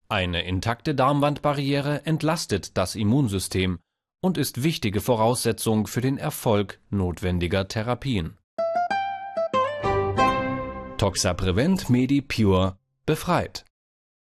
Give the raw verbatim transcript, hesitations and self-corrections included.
Eine intakte Darmwandbarriere entlastet das Immunsystem und ist wichtige Voraussetzung für den Erfolg notwendiger Therapien. Toxaprevent Medi Pure befreit.